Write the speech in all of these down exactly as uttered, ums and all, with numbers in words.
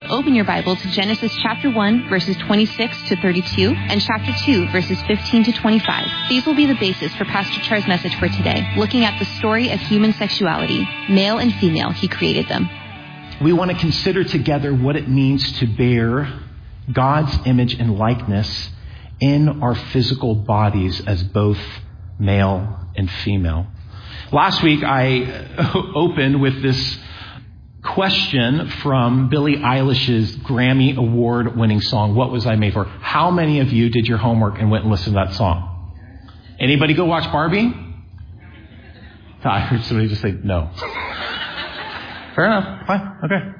open your Bible to Genesis chapter one, verses twenty-six to thirty-two, and chapter two, verses fifteen to twenty-five. These will be the basis for Pastor Char's message for today, looking at the story of human sexuality. Male and female, he created them. We want to consider together what it means to bear God's image and likeness in our physical bodies as both male and female. Last week, I opened with this question from Billie Eilish's Grammy Award-winning song, What Was I Made For? How many of you did your homework and went and listened to that song? Anybody go watch Barbie? I heard somebody just say no. Fair enough. Fine. Okay.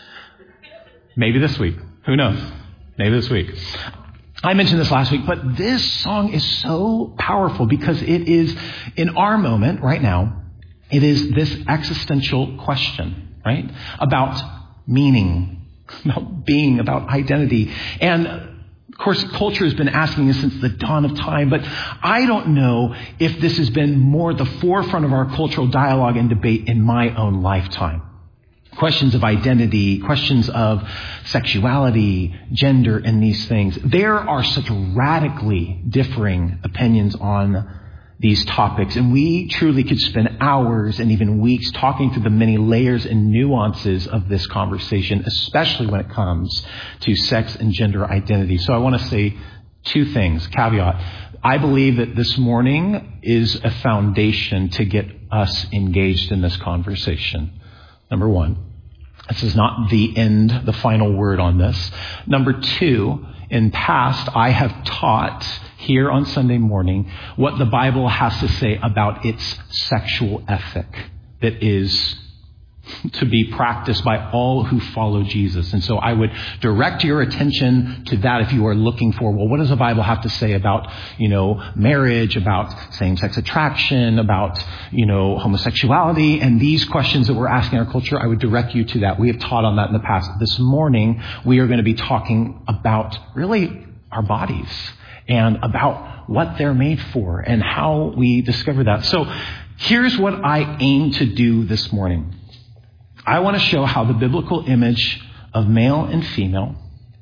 Maybe this week. Who knows? Maybe this week. I mentioned this last week, but this song is so powerful because it is, in our moment right now, it is this existential question, right? About meaning, about being, about identity. And of course, culture has been asking this since the dawn of time, but I don't know if this has been more at the forefront of our cultural dialogue and debate in my own lifetime. Questions of identity, questions of sexuality, gender, and these things. There are such radically differing opinions on these topics, and we truly could spend hours and even weeks talking through the many layers and nuances of this conversation, especially when it comes to sex and gender identity. So I want to say two things, caveat. I believe that this morning is a foundation to get us engaged in this conversation. Number one. This is not the end, the final word on this. Number two, in past, I have taught here on Sunday morning what the Bible has to say about its sexual ethic that is to be practiced by all who follow Jesus. And so I would direct your attention to that if you are looking for, well, what does the Bible have to say about, you know, marriage, about same-sex attraction, about, you know, homosexuality, and these questions that we're asking our culture. I would direct you to that. We have taught on that in the past. This morning, we are going to be talking about really our bodies and about what they're made for and how we discover that. So here's what I aim to do this morning. I want to show how the biblical image of male and female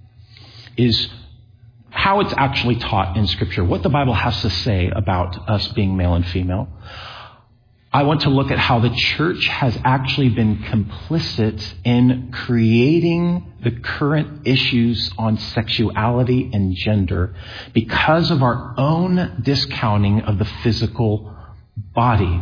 is how it's actually taught in Scripture, what the Bible has to say about us being male and female. I want to look at how the church has actually been complicit in creating the current issues on sexuality and gender because of our own discounting of the physical body.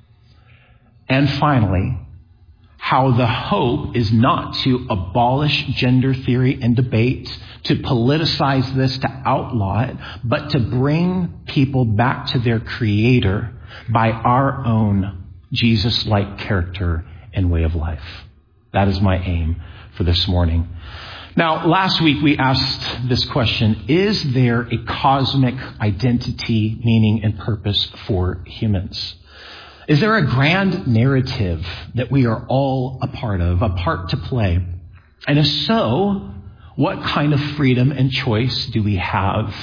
And finally, how the hope is not to abolish gender theory and debate, to politicize this, to outlaw it, but to bring people back to their Creator by our own Jesus-like character and way of life. That is my aim for this morning. Now, last week we asked this question, is there a cosmic identity, meaning, and purpose for humans? Is there a grand narrative that we are all a part of, a part to play? And if so, what kind of freedom and choice do we have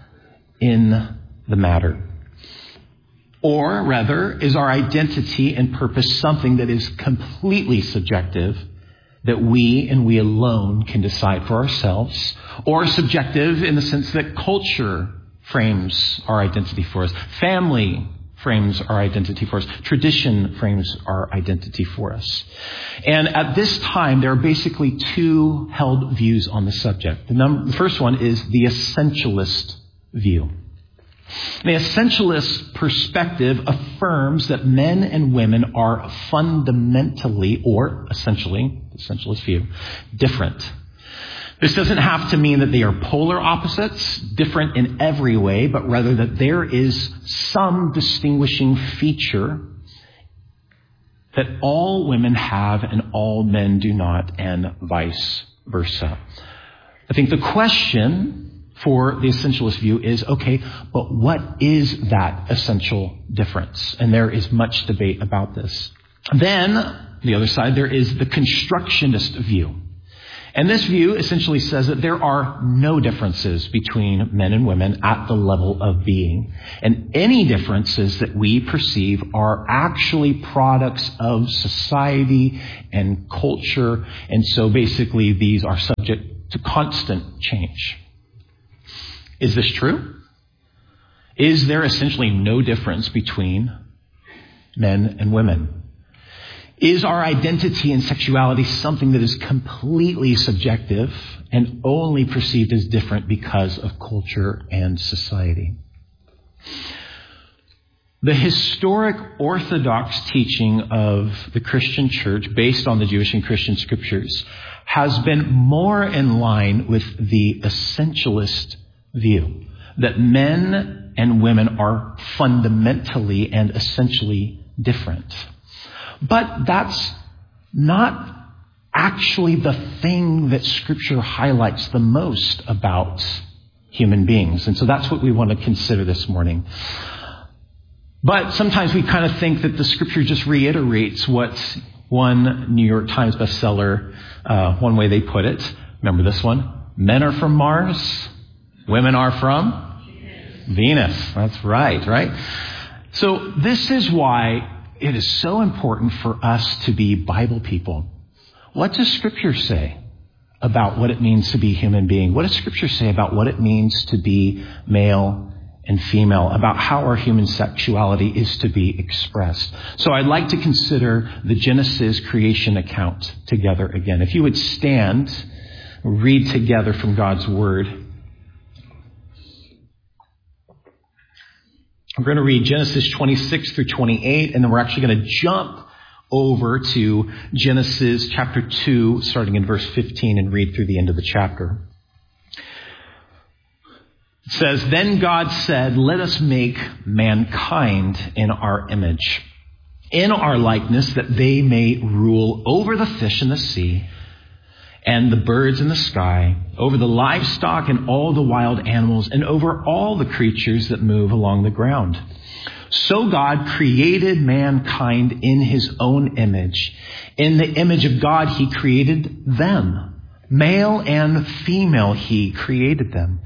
in the matter? Or rather, is our identity and purpose something that is completely subjective, that we and we alone can decide for ourselves? Or subjective in the sense that culture frames our identity for us, family frames our identity for us, tradition frames our identity for us. And at this time, there are basically two held views on the subject. The, number, the first one is the essentialist view. The essentialist perspective affirms that men and women are fundamentally, or essentially, the essentialist view, different. This doesn't have to mean that they are polar opposites, different in every way, but rather that there is some distinguishing feature that all women have and all men do not, and vice versa. I think the question for the essentialist view is, okay, but what is that essential difference? And there is much debate about this. Then, the other side, there is the constructionist view. And this view essentially says that there are no differences between men and women at the level of being. And any differences that we perceive are actually products of society and culture. And so basically these are subject to constant change. Is this true? Is there essentially no difference between men and women? Is our identity and sexuality something that is completely subjective and only perceived as different because of culture and society? The historic Orthodox teaching of the Christian church, based on the Jewish and Christian scriptures, has been more in line with the essentialist view that men and women are fundamentally and essentially different. But that's not actually the thing that Scripture highlights the most about human beings. And so that's what we want to consider this morning. But sometimes we kind of think that the Scripture just reiterates what one New York Times bestseller, uh, one way they put it, remember this one? Men are from Mars, women are from Venus. That's right, right? So this is why it is so important for us to be Bible people. What does Scripture say about what it means to be a human being? What does Scripture say about what it means to be male and female, about how our human sexuality is to be expressed? So I'd like to consider the Genesis creation account together again. If you would stand, read together from God's Word. We're going to read Genesis twenty-six through twenty-eight, and then we're actually going to jump over to Genesis chapter two, starting in verse fifteen, and read through the end of the chapter. It says, "Then God said, 'Let us make mankind in our image, in our likeness, that they may rule over the fish in the sea, and the birds in the sky, over the livestock and all the wild animals, and over all the creatures that move along the ground.' So God created mankind in his own image. In the image of God, he created them. Male and female, he created them.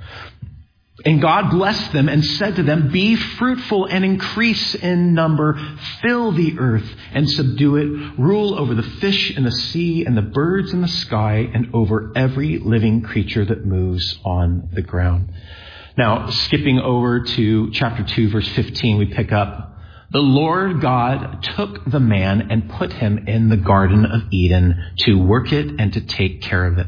And God blessed them and said to them, 'Be fruitful and increase in number, fill the earth and subdue it, rule over the fish in the sea and the birds in the sky, and over every living creature that moves on the ground.'" Now, skipping over to chapter two, verse fifteen, we pick up, "The Lord God took the man and put him in the Garden of Eden to work it and to take care of it.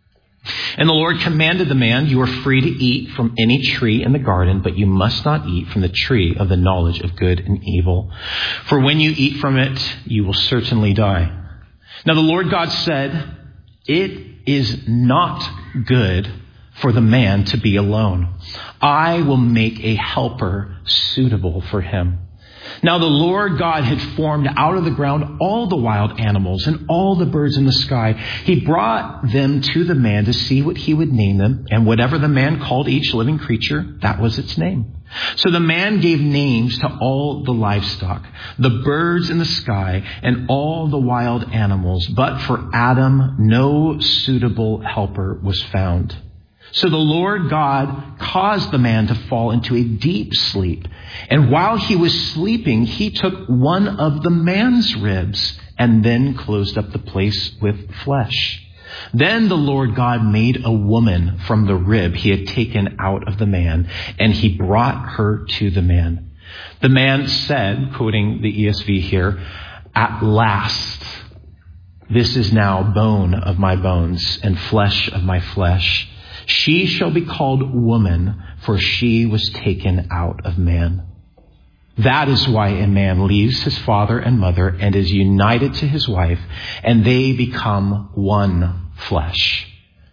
And the Lord commanded the man, 'You are free to eat from any tree in the garden, but you must not eat from the tree of the knowledge of good and evil. For when you eat from it, you will certainly die.' Now the Lord God said, 'It is not good for the man to be alone. I will make a helper suitable for him.' Now the Lord God had formed out of the ground all the wild animals and all the birds in the sky. He brought them to the man to see what he would name them, and whatever the man called each living creature, that was its name. So the man gave names to all the livestock, the birds in the sky, and all the wild animals. But for Adam, no suitable helper was found. So the Lord God caused the man to fall into a deep sleep. And while he was sleeping, he took one of the man's ribs and then closed up the place with flesh. Then the Lord God made a woman from the rib he had taken out of the man, and he brought her to the man. The man said," quoting the E S V here, "At last, this is now bone of my bones and flesh of my flesh. She shall be called woman, for she was taken out of man. That is why a man leaves his father and mother and is united to his wife, and they become one flesh.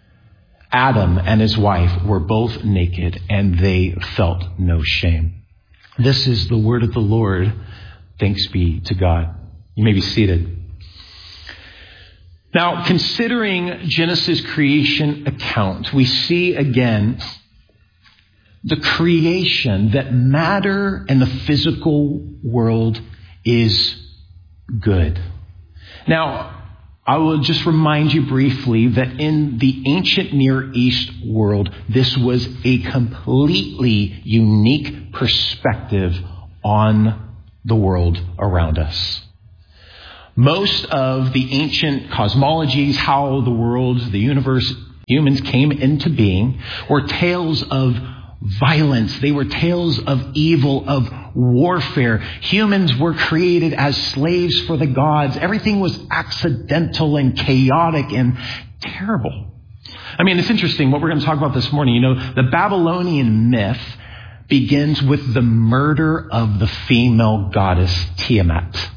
Adam and his wife were both naked, and they felt no shame." This is the word of the Lord. Thanks be to God. You may be seated. Now, considering Genesis creation account, we see again the creation that matter in the physical world is good. Now, I will just remind you briefly that in the ancient Near East world, this was a completely unique perspective on the world around us. Most of the ancient cosmologies, how the world, the universe, humans came into being, were tales of violence. They were tales of evil, of warfare. Humans were created as slaves for the gods. Everything was accidental and chaotic and terrible. I mean, it's interesting what we're going to talk about this morning. You know, the Babylonian myth begins with the murder of the female goddess Tiamat.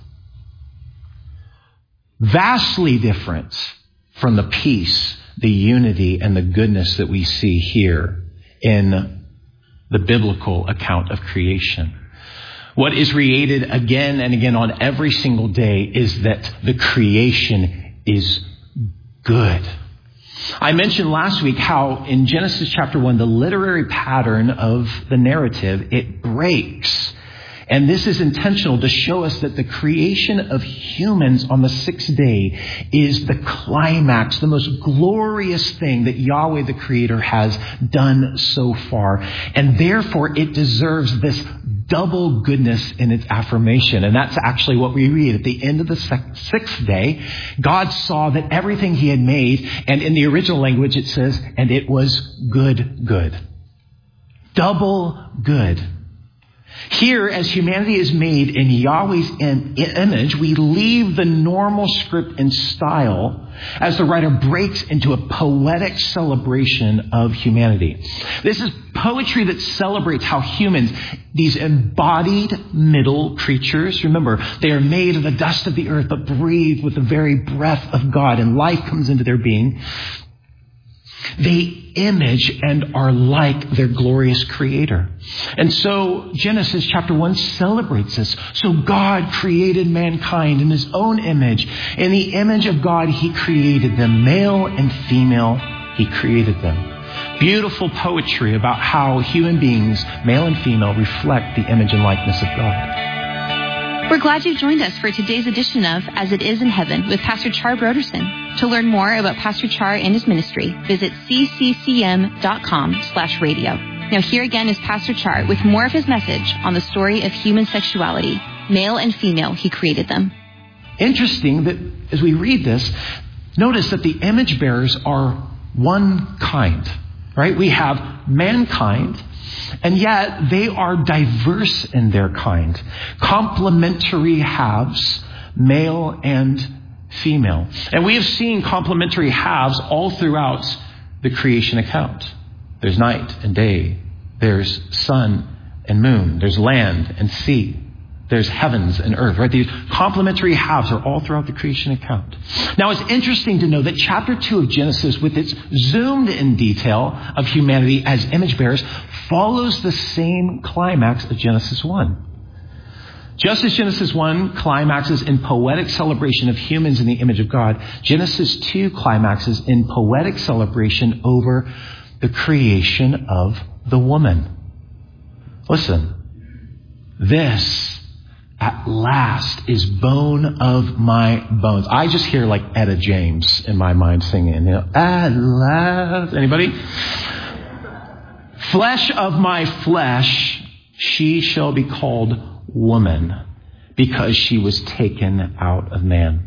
Vastly different from the peace, the unity, and the goodness that we see here in the biblical account of creation. What is created again and again on every single day is that the creation is good. I mentioned last week how in Genesis chapter one, the literary pattern of the narrative, it breaks. And this is intentional to show us that the creation of humans on the sixth day is the climax, the most glorious thing that Yahweh the Creator has done so far. And therefore it deserves this double goodness in its affirmation. And that's actually what we read at the end of the sixth day. God saw that everything he had made, and in the original language it says, and it was good, good. Double good. Here, as humanity is made in Yahweh's image, we leave the normal script and style as the writer breaks into a poetic celebration of humanity. This is poetry that celebrates how humans, these embodied middle creatures, remember, they are made of the dust of the earth, but breathe with the very breath of God, and life comes into their being. They image and are like their glorious Creator. And so Genesis chapter one celebrates this. So God created mankind in his own image. In the image of God, he created them. Male and female, he created them. Beautiful poetry about how human beings, male and female, reflect the image and likeness of God. We're glad you joined us for today's edition of As It Is in Heaven with Pastor Char Broderson. To learn more about Pastor Char and his ministry, visit c c c m dot com slash radio. Now here again is Pastor Char with more of his message on the story of human sexuality. Male and female, he created them. Interesting that as we read this, notice that the image bearers are one kind, right? We have mankind, and yet they are diverse in their kind. Complementary halves, male and female. And we have seen complementary halves all throughout the creation account. There's night and day. There's sun and moon. There's land and sea. There's heavens and earth, right? These complementary halves are all throughout the creation account. Now, it's interesting to know that chapter two of Genesis, with its zoomed in detail of humanity as image bearers, follows the same climax of Genesis one. Just as Genesis one climaxes in poetic celebration of humans in the image of God, Genesis two climaxes in poetic celebration over the creation of the woman. Listen, this at last is bone of my bones. I just hear like Etta James in my mind singing, you know, at last. Anybody? Flesh of my flesh, she shall be called woman, because she was taken out of man.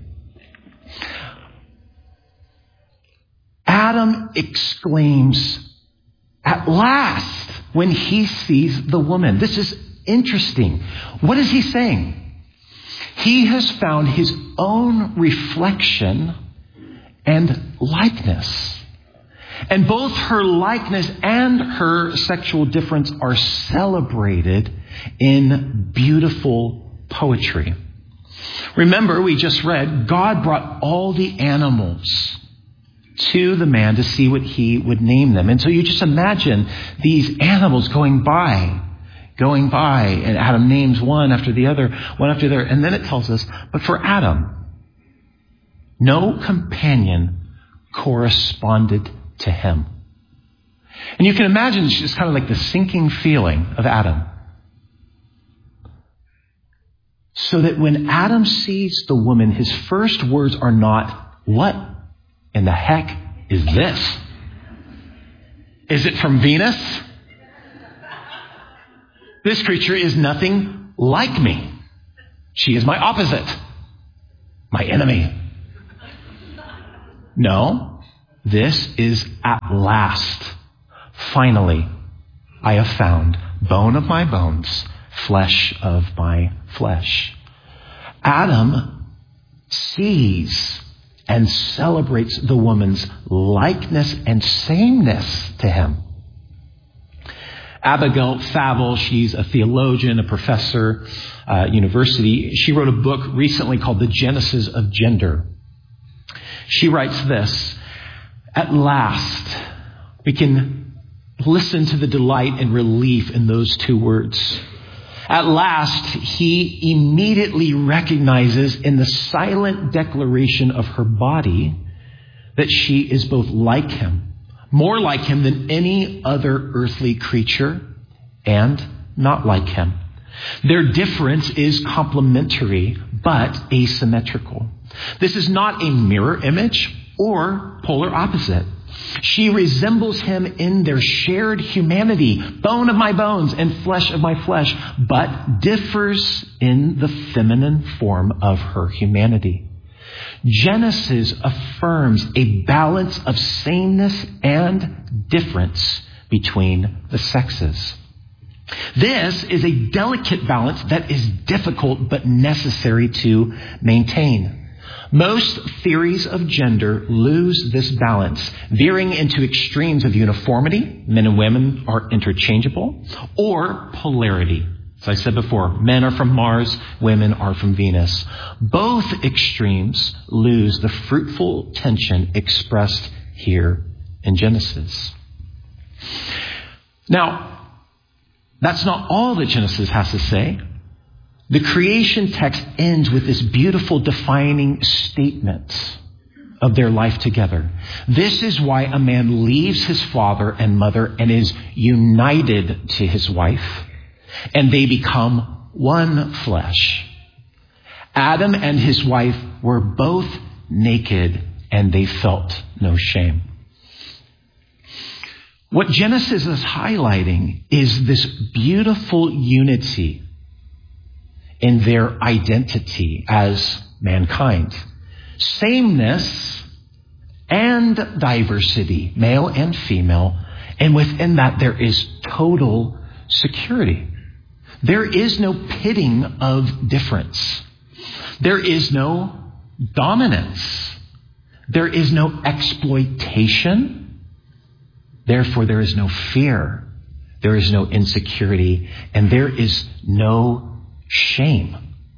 Adam exclaims, at last, when he sees the woman. This is interesting. What is he saying? He has found his own reflection and likeness. And both her likeness and her sexual difference are celebrated in beautiful poetry. Remember, we just read, God brought all the animals to the man to see what he would name them. And so you just imagine these animals going by, going by, and Adam names one after the other, one after the other. And then it tells us, but for Adam, no companion corresponded to him. And you can imagine it's just kind of like the sinking feeling of Adam. So that when Adam sees the woman, his first words are not, what in the heck is this? Is it from Venus? This creature is nothing like me. She is my opposite, my enemy. No, this is at last, finally, I have found bone of my bones, flesh of my flesh. Adam sees and celebrates the woman's likeness and sameness to him. Abigail Favell, she's a theologian, a professor at uh, university. She wrote a book recently called The Genesis of Gender. She writes this: at last, we can listen to the delight and relief in those two words. At last, he immediately recognizes in the silent declaration of her body that she is both like him, more like him than any other earthly creature, and not like him. Their difference is complementary, but asymmetrical. This is not a mirror image or polar opposite. She resembles him in their shared humanity, bone of my bones and flesh of my flesh, but differs in the feminine form of her humanity. Genesis affirms a balance of sameness and difference between the sexes. This is a delicate balance that is difficult but necessary to maintain. Most theories of gender lose this balance, veering into extremes of uniformity, men and women are interchangeable, or polarity. As I said before, men are from Mars, women are from Venus. Both extremes lose the fruitful tension expressed here in Genesis. Now, that's not all that Genesis has to say. The creation text ends with this beautiful defining statement of their life together. This is why a man leaves his father and mother and is united to his wife, and they become one flesh. Adam and his wife were both naked, and they felt no shame. What Genesis is highlighting is this beautiful unity in their identity as mankind. Sameness and diversity, male and female, and within that there is total security. There is no pitting of difference. There is no dominance. There is no exploitation. Therefore, there is no fear. There is no insecurity. And there is no shame.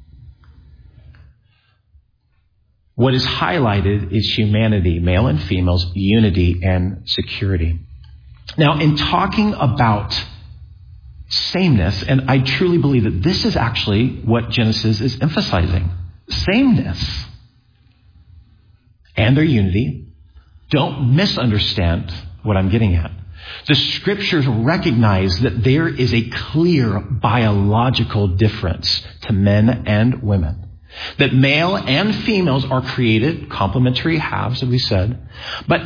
What is highlighted is humanity, male and female's unity and security. Now, in talking about sameness, and I truly believe that this is actually what Genesis is emphasizing, sameness and their unity. Don't misunderstand what I'm getting at. The scriptures recognize that there is a clear biological difference to men and women. That male and females are created, complementary halves, as we said. But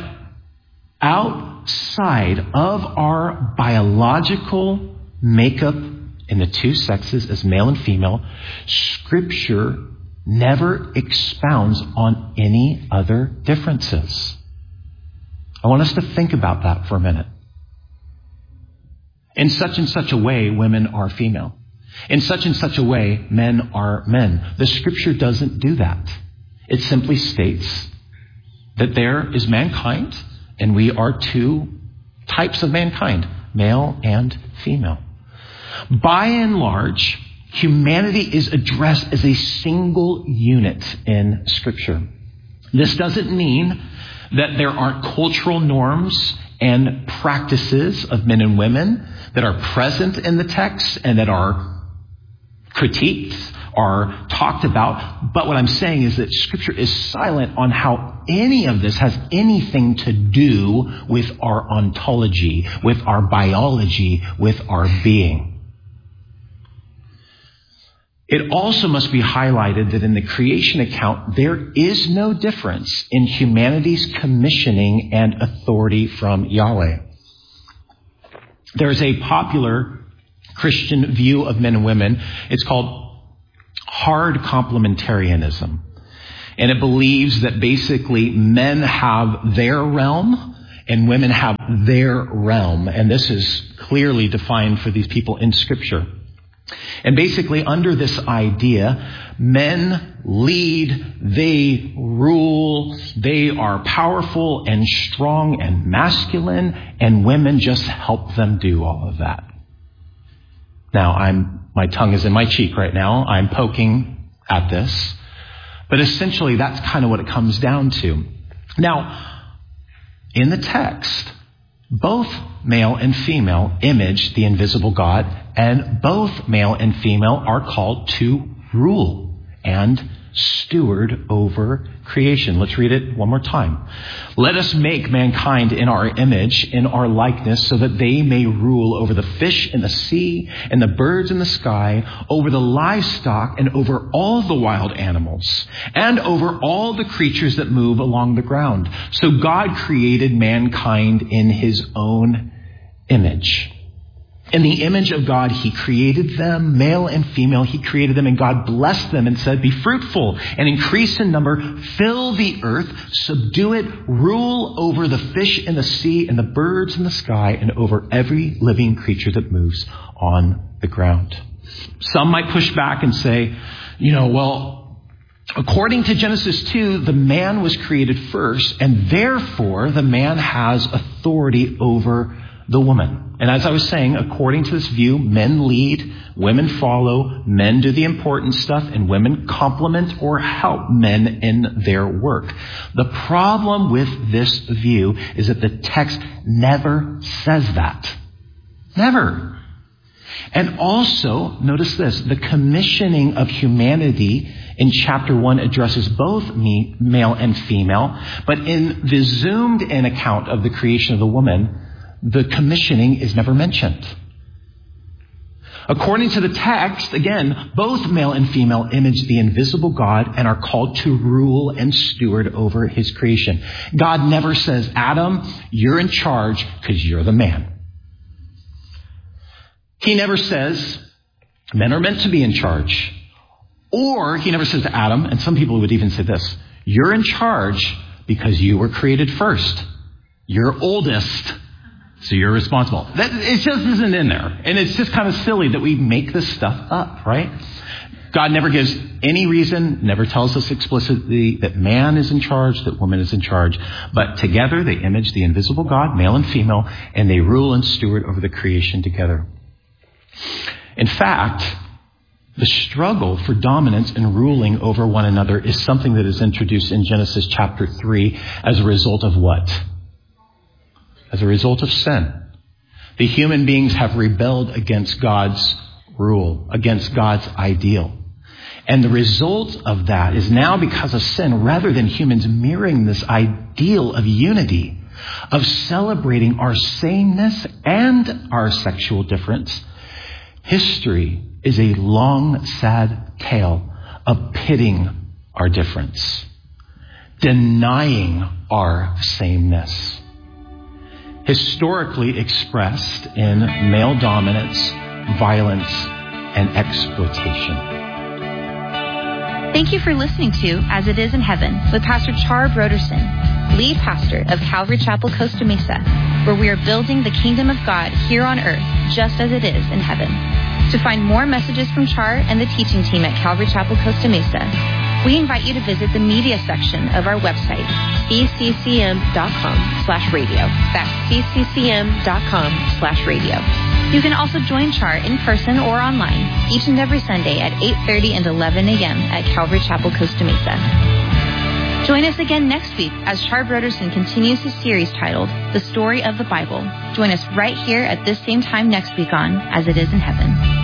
outside of our biological makeup in the two sexes as male and female, Scripture never expounds on any other differences. I want us to think about that for a minute. In such and such a way, women are female. In such and such a way, men are men. The Scripture doesn't do that. It simply states that there is mankind, and we are two types of mankind, male and female. By and large, humanity is addressed as a single unit in Scripture. This doesn't mean that there aren't cultural norms and practices of men and women that are present in the text and that are critiqued, are talked about. But what I'm saying is that Scripture is silent on how any of this has anything to do with our ontology, with our biology, with our being. It also must be highlighted that in the creation account, there is no difference in humanity's commissioning and authority from Yahweh. There's a popular Christian view of men and women. It's called hard complementarianism. And it believes that basically men have their realm and women have their realm. And this is clearly defined for these people in Scripture. And basically under this idea, men lead, they rule, they are powerful and strong and masculine, and women just help them do all of that. Now, I'm my tongue is in my cheek right now. I'm poking at this. But essentially, that's kind of what it comes down to. Now, in the text, both male and female image the invisible God, and both male and female are called to rule and steward over creation. Let's read it one more time. Let us make mankind in our image, in our likeness, so that they may rule over the fish in the sea and the birds in the sky, over the livestock and over all the wild animals, and over all the creatures that move along the ground. So God created mankind in his own image. In the image of God, he created them, male and female, he created them, and God blessed them and said, be fruitful and increase in number, fill the earth, subdue it, rule over the fish in the sea and the birds in the sky, and over every living creature that moves on the ground. Some might push back and say, you know, well, according to Genesis two, the man was created first, and therefore the man has authority over the woman. And as I was saying, according to this view, men lead, women follow, men do the important stuff, and women complement or help men in their work. The problem with this view is that the text never says that. Never. And also, notice this, the commissioning of humanity in chapter one addresses both me, male and female, but in the zoomed in account of the creation of the woman, the commissioning is never mentioned. According to the text, again, both male and female image the invisible God and are called to rule and steward over his creation. God never says, Adam, you're in charge because you're the man. He never says, men are meant to be in charge. Or he never says to Adam, and some people would even say this, you're in charge because you were created first. You're oldest. So you're responsible. That, it just isn't in there. And it's just kind of silly that we make this stuff up, right? God never gives any reason, never tells us explicitly that man is in charge, that woman is in charge. But together they image the invisible God, male and female, and they rule and steward over the creation together. In fact, the struggle for dominance and ruling over one another is something that is introduced in Genesis chapter three as a result of what? As a result of sin. The human beings have rebelled against God's rule, against God's ideal. And the result of that is now, because of sin, rather than humans mirroring this ideal of unity, of celebrating our sameness and our sexual difference, history is a long, sad tale of pitting our difference, denying our sameness. Historically expressed in male dominance, violence, and exploitation. Thank you for listening to As It Is in Heaven with Pastor Char Broderson, lead pastor of Calvary Chapel, Costa Mesa, where we are building the kingdom of God here on earth just as it is in heaven. To find more messages from Char and the teaching team at Calvary Chapel, Costa Mesa, we invite you to visit the media section of our website, c c c m dot com slash radio. That's c c c m dot com slash radio. You can also join Char in person or online each and every Sunday at eight thirty and eleven a.m. at Calvary Chapel, Costa Mesa. Join us again next week as Char Broderson continues his series titled The Story of the Bible. Join us right here at this same time next week on As It Is in Heaven.